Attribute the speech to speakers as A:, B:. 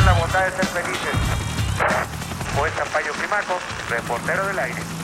A: la bondad de ser felices. Juez Zampayo Climaco, reportero del aire.